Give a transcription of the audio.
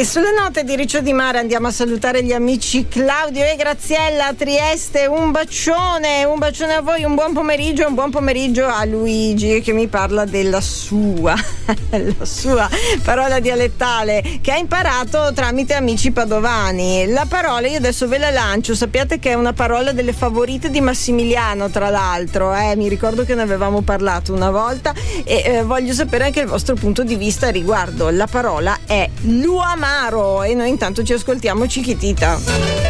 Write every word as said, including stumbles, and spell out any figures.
E sulle note di Riccio Di Mare andiamo a salutare gli amici Claudio e Graziella a Trieste. Un bacione, un bacione a voi, un buon pomeriggio, un buon pomeriggio a Luigi che mi parla della sua, la sua parola dialettale che ha imparato tramite amici padovani. La parola io adesso ve la lancio, sappiate che è una parola delle favorite di Massimiliano, tra l'altro, eh? Mi ricordo che ne avevamo parlato una volta e eh, voglio sapere anche il vostro punto di vista a riguardo. La parola è luamaro e noi intanto ci ascoltiamo Chiquitita.